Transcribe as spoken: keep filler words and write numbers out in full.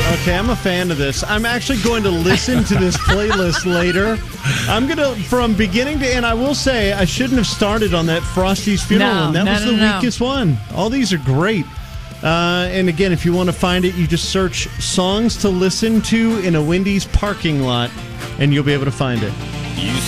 Okay, I'm a fan of this. I'm actually going to listen to this playlist later. I'm going to, from beginning to end, I will say I shouldn't have started on that Frosty's Funeral No, one. That no, was no, the no. weakest one. All these are great. Uh, and again, if you want to find it, you just search songs to listen to in a Wendy's parking lot, and you'll be able to find it. You